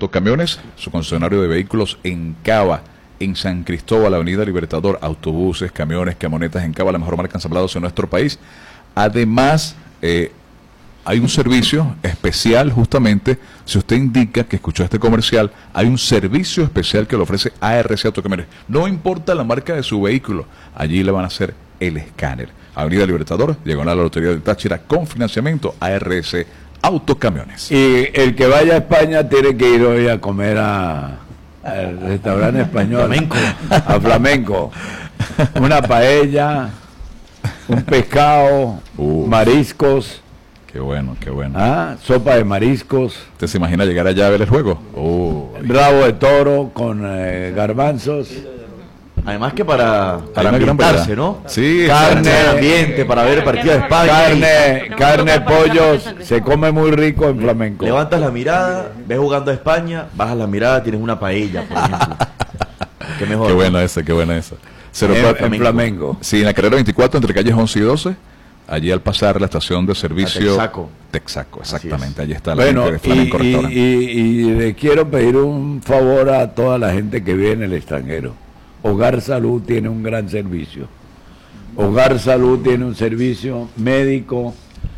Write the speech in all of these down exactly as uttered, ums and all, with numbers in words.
Autocamiones, su concesionario de vehículos en Cava, en San Cristóbal, Avenida Libertador, autobuses, camiones, camionetas en Cava, la mejor marca ensamblados en nuestro país. Además, eh, hay un servicio especial justamente, si usted indica que escuchó este comercial, hay un servicio especial que le ofrece A R C Autocamiones. No importa la marca de su vehículo, allí le van a hacer el escáner. Avenida Libertador, diagonal a la Lotería de Táchira, con financiamiento A R C Autocamiones. Y el que vaya a España tiene que ir hoy a comer a al restaurante español, Flamenco. a Flamenco, una paella, un pescado, Uh. mariscos. Qué bueno, qué bueno. Ah, sopa de mariscos, ¿Usted se imagina llegar allá a ver el juego? Oh, rabo de toro con eh, garbanzos, Además que para, para una gran ambientarse, variedad. ¿no? Sí, Carne, Para el ambiente, para ver el partido de España. carne, carne, pollos, se come muy rico en Flamenco. Levantas la mirada, ves jugando a España, bajas la mirada, tienes una paella, por ejemplo. Qué mejor. qué buena esa, qué buena esa. cero En, cuatro en Flamenco. Sí, en la carrera veinticuatro, entre calles once y doce, allí al pasar la estación de servicio... Texaco. Texaco, Así exactamente, allí está la Bueno, gente de y, Flamenco y- Restaurant. y- y le quiero pedir un favor a toda la gente que vive en el extranjero. Hogar Salud tiene un gran servicio. Hogar Salud tiene un servicio médico.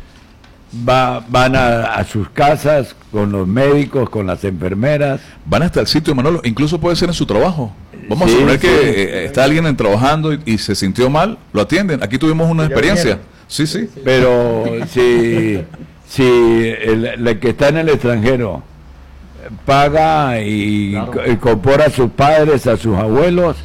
Va, van a, a sus casas con los médicos, con las enfermeras. Van hasta el sitio, Manolo, incluso puede ser en su trabajo. Vamos Sí, a suponer sí. que eh, está alguien en- trabajando y, y se sintió mal, lo atienden. Aquí tuvimos una experiencia. Sí, sí. Pero si, si el, el que está en el extranjero paga y Claro. co- incorpora a sus padres, a sus abuelos,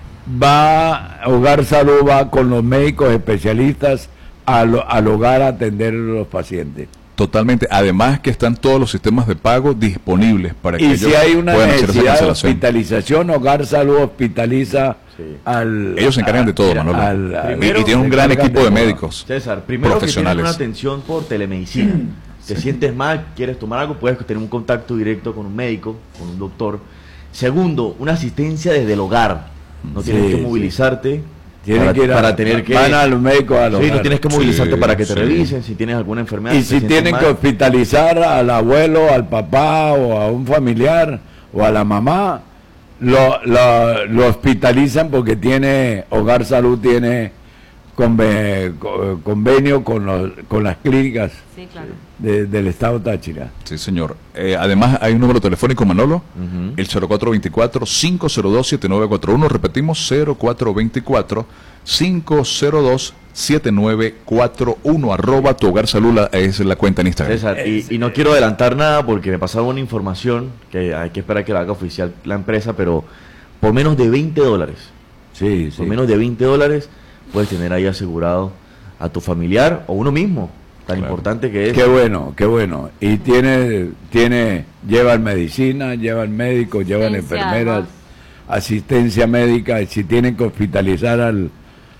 va, Hogar Salud va con los médicos especialistas al, al hogar a atender a los pacientes. Totalmente. Además que están todos los sistemas de pago disponibles para que Y ellos si hay una puedan hacer esa necesidad de cancelación. hospitalización, Hogar Salud hospitaliza Sí. al... Ellos se encargan de todo, al- Manolo. al- al- Y- Primero, y tienen un se gran encargan equipo de todo. médicos. César, primero que tienes profesionales. una atención por telemedicina. Te sientes mal, quieres tomar algo, puedes tener un contacto directo con un médico, con un doctor. Segundo, una asistencia desde el hogar. No Sí, tienes que sí. movilizarte Tienen para, que ir a- para tener que... van a los médicos al Sí, hogar. no tienes que movilizarte Sí, para que te sí. revisen si tienes alguna enfermedad. Y te si sientes tienen mal. que hospitalizar al abuelo, al papá o a un familiar o a la mamá, lo, lo, lo hospitalizan porque tiene Hogar Salud tiene conve- co- convenio con, los, con las clínicas Sí, claro. de- del estado Táchira. Sí, señor. Eh, además, hay un número telefónico, Manolo, Ujú. el cero cuatro veinticuatro, cinco cero dos, siete nueve cuatro uno. Repetimos, cero cuatro veinticuatro, cinco cero dos, siete nueve cuatro uno. Arroba tu hogar salud la- es la cuenta en Instagram. César, y, y no quiero adelantar nada porque me pasaron una información que hay que esperar que la haga oficial la empresa, pero por menos de veinte dólares, Sí, sí. por menos de veinte dólares puedes tener ahí asegurado a tu familiar o uno mismo, tan Claro. importante que es. Qué bueno, qué bueno. Y tiene, tiene, llevan medicina, llevan médicos, llevan Asistencia, enfermeras, además. asistencia médica. Y si tienen que hospitalizar al,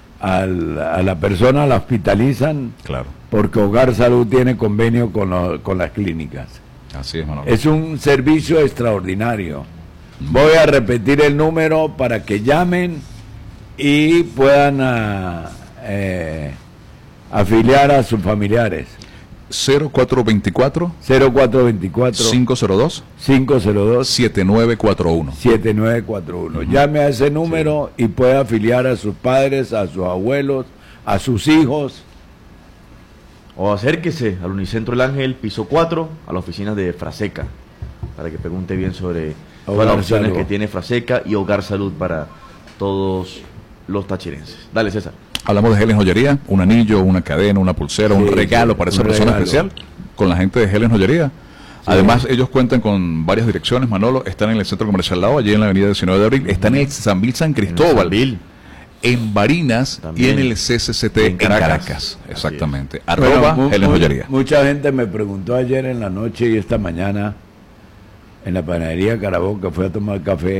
al- a la persona, la hospitalizan, Claro. porque Hogar Salud tiene convenio con, lo- con las clínicas. Así es, Manolo. Es un servicio extraordinario. Voy a repetir el número para que llamen y puedan ah, eh, afiliar a sus familiares. cero cuatro veinticuatro, cero cuatro veinticuatro, cinco cero dos, cinco cero dos, siete nueve cuatro uno. siete nueve cuatro uno. Llame a ese número y puede afiliar a sus padres, a sus abuelos, a sus hijos. O acérquese al Unicentro El Ángel, piso cuatro, a la oficina de Fraseca, para que pregunte bien sobre todas Hogar las opciones Salud. que tiene Fraseca y Hogar Salud para todos los tachirenses. Dale, César. Hablamos de Helen Joyería, un anillo, una cadena, una pulsera, Sí, un regalo sí, para esa un persona regalo. especial con la gente de Helen Joyería. Además, ellos cuentan con varias direcciones, Manolo. Están en el Centro Comercial Lao, allí en la avenida diecinueve de abril. Están en Exambil San Cristóbal, Bill. en Barinas También. y en el C C C T En en Caracas. Caracas. Así Exactamente. Bueno, Arroba mu- Helen mu- Joyería. Mucha gente me preguntó ayer en la noche y esta mañana en la panadería Carabón, que fue a tomar café,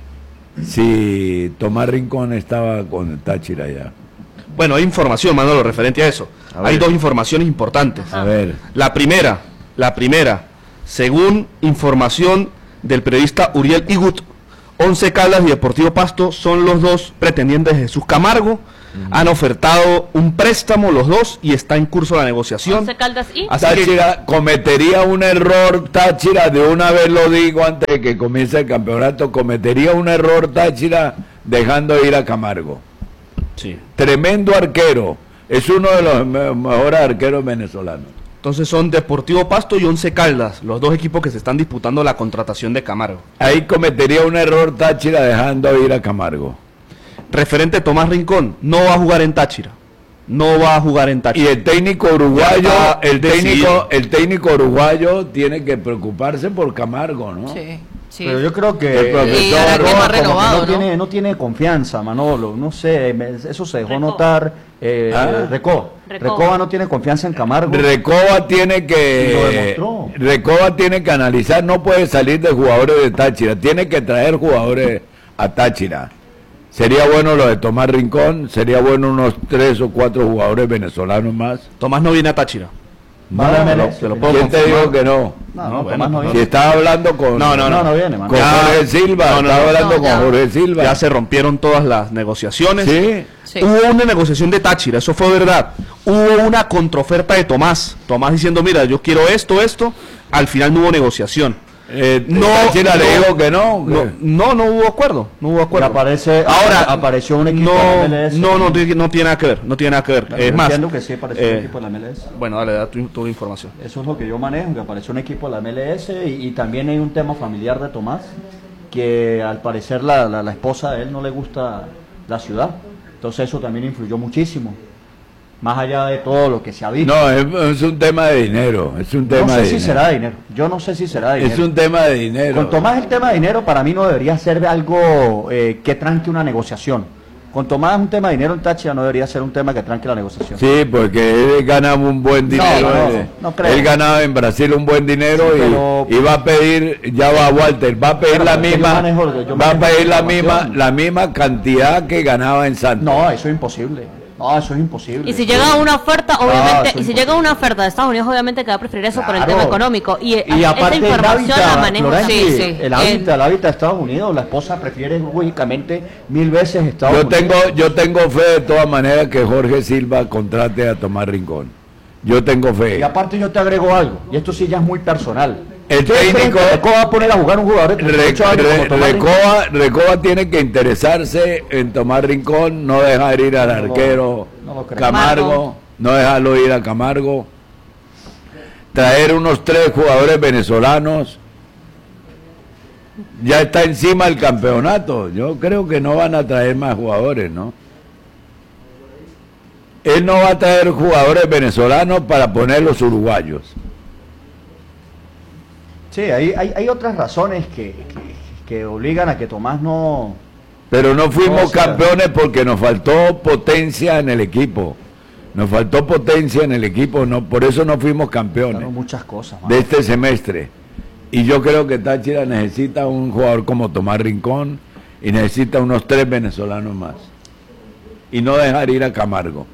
si Tomás Rincón estaba con el Táchira ya. Bueno, hay información, Manolo, referente a eso. A ver. Hay dos informaciones importantes. A ver, La primera, la primera, según información del periodista Uriel Igut, Once Caldas y Deportivo Pasto son los dos pretendientes de Jesús Camargo. Uh-huh. Han ofertado un préstamo los dos y está en curso la negociación. Once Caldas y Así Táchira que... cometería un error, Táchira, de una vez lo digo antes de que comience el campeonato, cometería un error Táchira dejando ir a Camargo. Sí. Tremendo arquero, es uno de los me mejores arqueros venezolanos. Entonces son Deportivo Pasto y Once Caldas, los dos equipos que se están disputando la contratación de Camargo. Ahí cometería un error Táchira dejando ir a Camargo. Referente Tomás Rincón, no va a jugar en Táchira. No va a jugar en Táchira. Y el técnico uruguayo, el técnico, el técnico uruguayo tiene que preocuparse por Camargo, ¿no? Sí. Sí. Pero yo creo que el profesor Recoba más renovado, no, ¿no? Tiene, no tiene confianza, Manolo, no sé, eso se dejó Recoba. notar. Eh, ¿Ah? Recoba. Recoba. Recoba no tiene confianza en Camargo. Recoba tiene Y lo que demostró. Recoba tiene que analizar, no puede salir de jugadores de Táchira, tiene que traer jugadores a Táchira. Sería bueno lo de Tomás Rincón, sería bueno unos tres o cuatro jugadores venezolanos más. Tomás no viene a Táchira. Va a la M L S, te lo puedo ¿Quién te confirmar. dijo que no? No, No, no, bueno, Tomás no pues, Si viene. estaba hablando con No, no, No, no viene, mano. con Ya- Jorge Silva, no, no, estaba no. hablando No, con ya. Jorge Silva. Ya se rompieron todas las negociaciones. Sí. Sí. Hubo una negociación de Táchira, eso fue verdad. Hubo una contraoferta de Tomás. Tomás diciendo, mira, yo quiero esto, esto. Al final no hubo negociación. Eh, No, Táchira le no, dijo que no. No, que- no, no hubo acuerdo. No hubo Y acuerdo. aparece, Ahora, apareció un equipo no, de la M L S. no, no, tiene- no tiene nada que ver. No tiene nada que ver. Claro, es yo más, entiendo que sí apareció eh, un equipo de la M L S. bueno, dale, da tu, tu información. Eso es lo que yo manejo, que apareció un equipo de la M L S y, y también hay un tema familiar de Tomás, que al parecer la, la, la esposa de él no le gusta la ciudad, entonces eso también influyó muchísimo, más allá de todo lo que se ha visto. No, es, es un tema de dinero, es un tema no sé de si dinero. será de dinero, yo no sé si será de dinero. Es un tema de dinero. Con Tomás el tema de dinero para mí no debería ser algo eh, que tranque una negociación. Con Tomás un tema de dinero en Táchira no debería ser un tema que tranque la negociación. Sí, porque él ganaba un buen dinero. No, no, él, no creo. él ganaba en Brasil un buen dinero Sí, y, pero- y va a pedir, ya va Walter, va a pedir Pero la es que yo misma, manejo- yo va a manejo pedir la información. misma, la misma cantidad que ganaba en Santos. No, eso es imposible. No, eso es imposible. Y si llega una oferta, Ah, obviamente, eso y si es llega una oferta de Estados Unidos, obviamente que va a preferir eso por el Claro. tema económico. Y, Y esa aparte el información la hábitat, manejo. Florencia, sí, sí. el hábitat, el hábitat de Estados Unidos, la esposa prefiere lógicamente mil veces Estados Yo Unidos. tengo, yo tengo fe de todas maneras que Jorge Silva contrate a Tomás Rincón. Yo tengo fe. Y aparte yo te agrego algo, y esto sí ya es muy personal. El ¿Ustedes creen técnico- que Recoba va a poner a jugar un jugador de Re- treinta y ocho años Re- como Tomás Rincón? Recoba, Recoba tiene que interesarse en tomar Rincón, no dejar ir al No lo- arquero no lo creo. Camargo, Camargo. no dejarlo ir a Camargo, traer unos tres jugadores venezolanos. Ya está encima el campeonato. Yo creo que no van a traer más jugadores, ¿no? Él no va a traer jugadores venezolanos para poner los uruguayos. Sí, hay, hay, hay otras razones que, que, que obligan a que Tomás no... Pero no fuimos No, o sea, campeones porque nos faltó potencia en el equipo. Nos faltó potencia en el equipo, no, por eso no fuimos campeones Claro, muchas cosas. mano. de este semestre. Y yo creo que Táchira necesita un jugador como Tomás Rincón y necesita unos tres venezolanos más. Y no dejar ir a Camargo.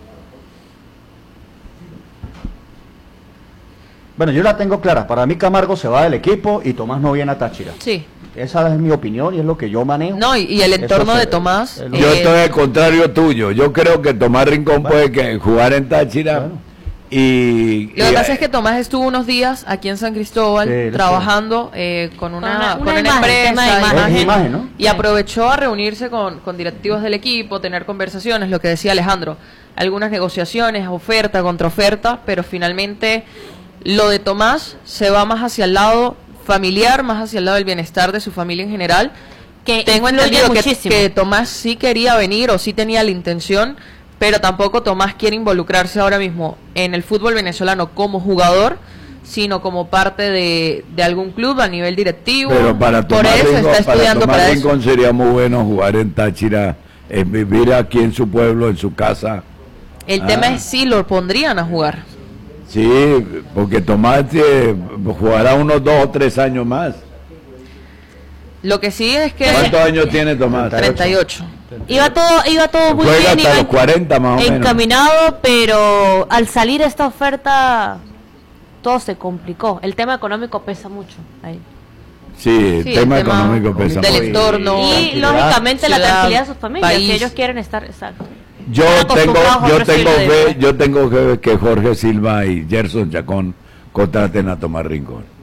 Bueno, yo la tengo clara. Para mí Camargo se va del equipo y Tomás no viene a Táchira. Sí. Esa es mi opinión y es lo que yo manejo. No, y, y el Eso entorno se- de Tomás. es lo- Yo eh, estoy al contrario tuyo. Yo creo que Tomás Rincón Bueno. puede que jugar en Táchira. Bueno. Y, Lo que y- pasa es que Tomás estuvo unos días aquí en San Cristóbal Sí, lo sé. trabajando eh, con una, Con una- con una una imagen, empresa, tema de imagen. imagen, Es imagen, ¿no? y aprovechó a reunirse con, con directivos del equipo, tener conversaciones, lo que decía Alejandro, algunas negociaciones, oferta, contraoferta, pero finalmente lo de Tomás se va más hacia el lado familiar, más hacia el lado del bienestar de su familia en general. Que Tengo influye entendido que, muchísimo. que Tomás sí quería venir o sí tenía la intención, pero tampoco Tomás quiere involucrarse ahora mismo en el fútbol venezolano como jugador, sino como parte de, de algún club a nivel directivo. Pero para Por Tomás eso Rincón, está estudiando para, para, Tomás eso. Rincón sería muy bueno jugar en Táchira, en vivir aquí en su pueblo, en su casa. El Ah. tema es si lo pondrían a jugar. Sí, porque Tomás eh, jugará unos dos o tres años más. Lo que sí es que ¿Cuántos años tiene Tomás? treinta y ocho. Iba todo, iba todo muy Juega bien, hasta iba los cuarenta más o menos. encaminado, pero al salir esta oferta todo se complicó. El tema económico pesa mucho ahí. Sí, el Sí, tema el tema económico pesa del mucho. entorno. Y tranquilidad, lógicamente la ciudad, tranquilidad de sus familias, país. que ellos quieren estar, exacto. Yo Están tengo, acostumbrados a yo otro tengo estilo de fe, vida. yo tengo fe que Jorge Silva y Gerson Chacón contraten a Tomás Rincón.